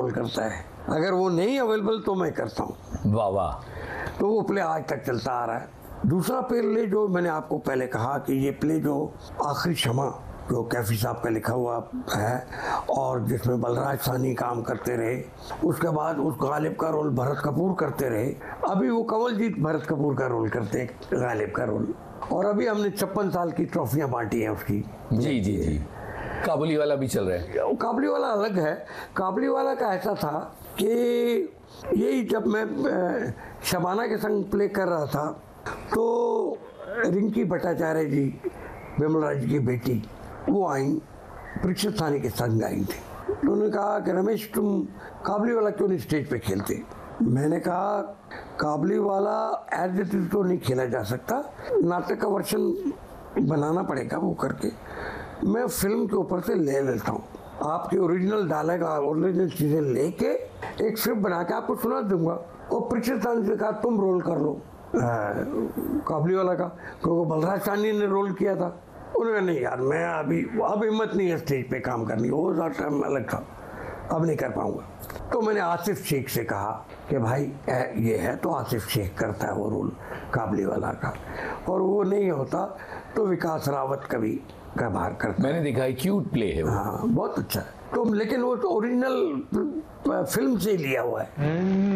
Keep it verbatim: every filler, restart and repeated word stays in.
Role करता है, अगर वो नहीं अवेलेबल तो मैं करता हूँ। वाह वाह। तो वो प्ले आज तक चलता आ रहा है। दूसरा प्ले जो मैंने आपको पहले कहा कि ये प्ले जो आखिरी क्षमा जो कैफी साहब का लिखा हुआ है और जिसमें बलराज साहनी काम करते रहे, उसके बाद उस गालिब का रोल भरत कपूर करते रहे, अभी वो कंवलजीत भरत कपूर का रोल करते हैं गालिब का रोल, और अभी हमने छप्पन साल की ट्रॉफियां बांटी हैं उसकी। जी जी जी। काबुली वाला भी चल रहा है। काबुली वाला अलग है। काबुली वाला का ऐसा था कि यही जब मैं शबाना के संग प्ले कर रहा था तो रिंकी भट्टाचार्य जी, बिमला जी की बेटी, वो आई, परीक्षित साहनी के संग आई थी। उन्होंने कहा कि रमेश तुम काबुली वाला क्यों नहीं स्टेज पे खेलते। मैंने कहा काबुली वाला एज इट इज तो नहीं खेला जा सकता, नाटक का वर्जन बनाना पड़ेगा, वो करके मैं फिल्म के ऊपर से ले लेता हूँ, आपके ओरिजिनल डायलॉग ओरिजिनल चीज़ें लेके एक स्क्रिप्ट बना के आपको सुना दूंगा। और परीक्षित साहनी से कहा तुम रोल कर लो काबुली वाला का, क्योंकि बलराज साहनी ने रोल किया था। उन्होंने नहीं यार मैं अभी अब हिम्मत नहीं है स्टेज पे काम करनी, वो टाइम अलग था, अब नहीं कर पाऊंगा। तो मैंने आसिफ शेख से कहा कि भाई ये है, तो आसिफ शेख करता है वो रोल काबुली वाला का, और वो नहीं होता तो विकास रावत कभी का बाहर करता। मैंने देखा है, क्यूट प्ले है वो। हाँ बहुत अच्छा है। तो लेकिन वो तो ओरिजिनल फिल्म से लिया हुआ है।